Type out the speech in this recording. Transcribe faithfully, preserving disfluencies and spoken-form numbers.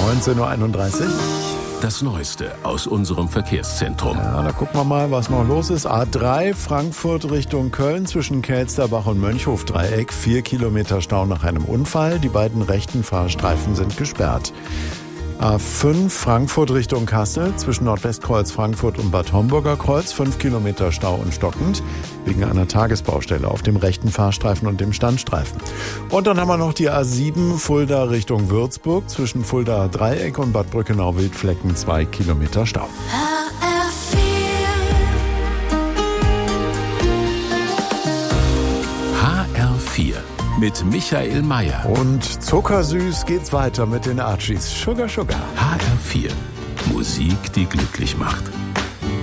neunzehn Uhr einunddreißig. Das Neueste aus unserem Verkehrszentrum. Ja, da gucken wir mal, was noch los ist. A drei, Frankfurt Richtung Köln zwischen Kelsterbach und Mönchhof-Dreieck. Vier Kilometer Stau nach einem Unfall. Die beiden rechten Fahrstreifen sind gesperrt. A fünf, Frankfurt Richtung Kassel zwischen Nordwestkreuz Frankfurt und Bad Homburger Kreuz. Fünf Kilometer Stau und stockend wegen einer Tagesbaustelle auf dem rechten Fahrstreifen und dem Standstreifen. Und dann haben wir noch die A sieben, Fulda Richtung Würzburg zwischen Fulda Dreieck und Bad Brückenau-Wildflecken. Zwei Kilometer Stau. H R vier mit Michael Mayer. Und zuckersüß geht's weiter mit den Archies. Sugar, Sugar. H R vier. Musik, die glücklich macht.